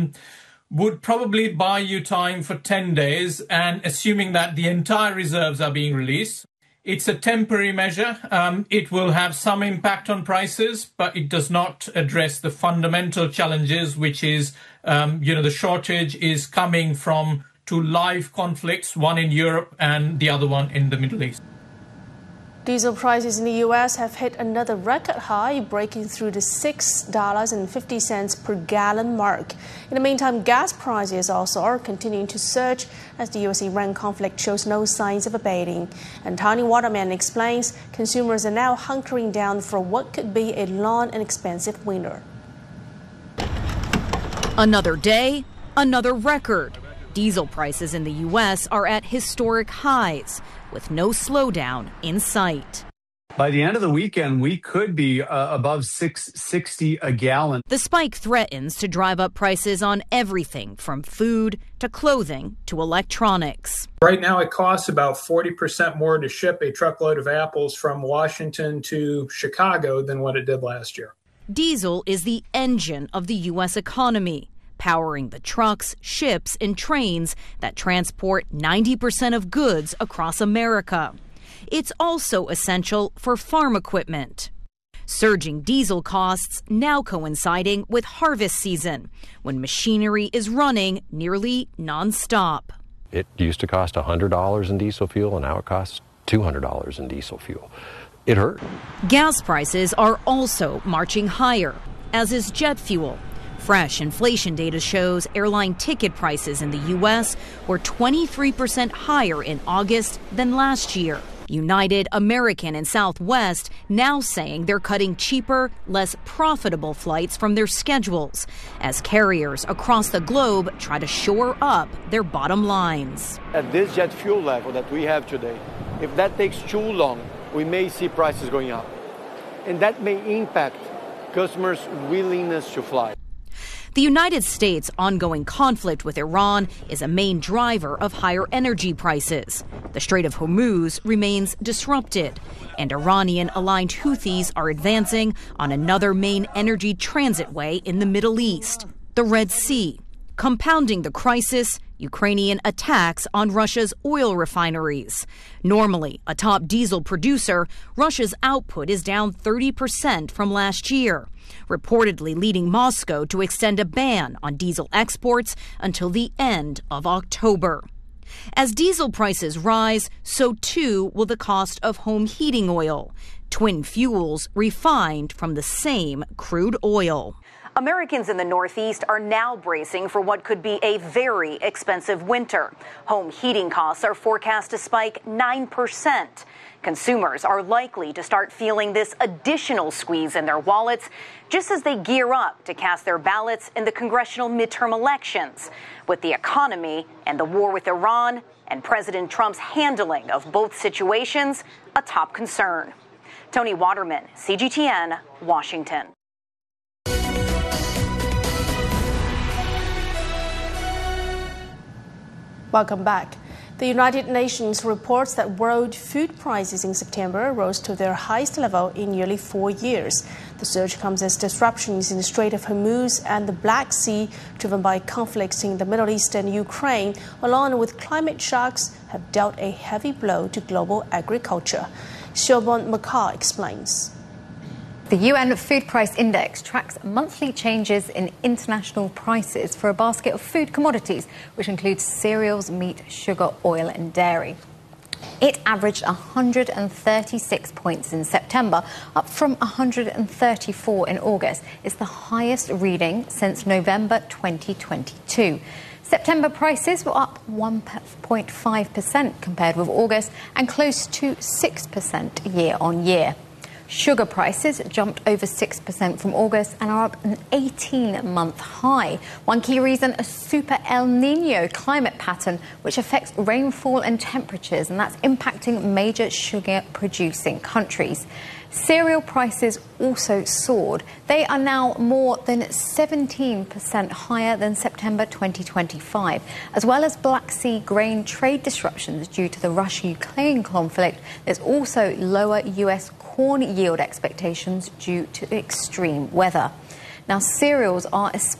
would probably buy you time for 10 days, and assuming that the entire reserves are being released. It's a temporary measure. It will have some impact on prices, but it does not address the fundamental challenges, which is, the shortage is coming from two live conflicts, one in Europe and the other one in the Middle East. Diesel prices in the U.S. have hit another record high, breaking through the $6.50 per gallon mark. In the meantime, gas prices also are continuing to surge as the U.S.-Iran conflict shows no signs of abating. And Tony Waterman explains consumers are now hunkering down for what could be a long and expensive winter. Another day, another record. Diesel prices in the U.S. are at historic highs, with no slowdown in sight. By the end of the weekend, we could be above $6.60 a gallon. The spike threatens to drive up prices on everything from food to clothing to electronics. Right now, it costs about 40% more to ship a truckload of apples from Washington to Chicago than what it did last year. Diesel is the engine of the U.S. economy, powering the trucks, ships, and trains that transport 90% of goods across America. It's also essential for farm equipment. Surging diesel costs now coinciding with harvest season, when machinery is running nearly nonstop. It used to cost $100 in diesel fuel, and now it costs $200 in diesel fuel. It hurt. Gas prices are also marching higher, as is jet fuel. Fresh inflation data shows airline ticket prices in the U.S. were 23% higher in August than last year. United, American, and Southwest now saying they're cutting cheaper, less profitable flights from their schedules as carriers across the globe try to shore up their bottom lines. At this jet fuel level that we have today, if that takes too long, we may see prices going up. And that may impact customers' willingness to fly. The United States' ongoing conflict with Iran is a main driver of higher energy prices. The Strait of Hormuz remains disrupted, and Iranian-aligned Houthis are advancing on another main energy transit way in the Middle East, the Red Sea. Compounding the crisis, Ukrainian attacks on Russia's oil refineries. Normally a top diesel producer, Russia's output is down 30% from last year, reportedly leading Moscow to extend a ban on diesel exports until the end of October. As diesel prices rise, so too will the cost of home heating oil, twin fuels refined from the same crude oil. Americans in the Northeast are now bracing for what could be a very expensive winter. Home heating costs are forecast to spike 9%. Consumers are likely to start feeling this additional squeeze in their wallets just as they gear up to cast their ballots in the congressional midterm elections. With the economy and the war with Iran and President Trump's handling of both situations a top concern. Tony Waterman, CGTN, Washington. Welcome back. The United Nations reports that world food prices in September rose to their highest level in nearly 4 years. The surge comes as disruptions in the Strait of Hormuz and the Black Sea, driven by conflicts in the Middle East and Ukraine, along with climate shocks, have dealt a heavy blow to global agriculture. Siobhan McCall explains. The UN Food Price Index tracks monthly changes in international prices for a basket of food commodities, which includes cereals, meat, sugar, oil and dairy. It averaged 136 points in September, up from 134 in August. It's the highest reading since November 2022. September prices were up 1.5% compared with August and close to 6% year on year. Sugar prices jumped over 6% from August and are up an 18-month high. One key reason, a super El Nino climate pattern, which affects rainfall and temperatures, and that's impacting major sugar-producing countries. Cereal prices also soared. They are now more than 17% higher than September 2025, as well as Black Sea grain trade disruptions due to the Russia-Ukraine conflict. There's also lower U.S. corn yield expectations due to extreme weather. Now, cereals are